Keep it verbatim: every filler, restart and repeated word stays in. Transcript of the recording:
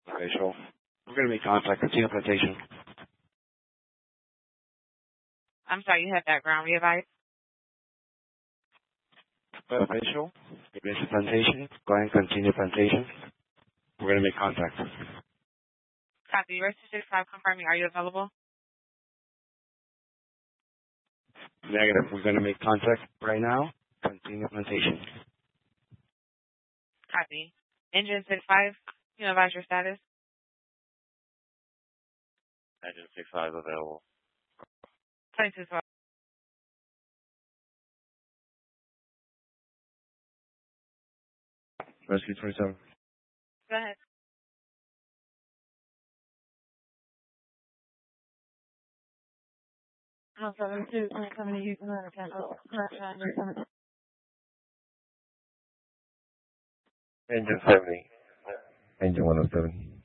Official. We're going to make contact. Continue plantation. I'm sorry, you had background readvice. Official. Ignition plantation. Go ahead and continue plantation. We're going to make contact. Copy. Rest two six five confirming. Are you available? Negative. We're going to make contact right now. Continue plantation. Copy. Engine six five, can you advise your status? Engine six five available. twenty-two twelve. Rescue twenty-seven. Go ahead. one seven two, coming to Houston, cancel. Engine seventy. Engine one oh seven.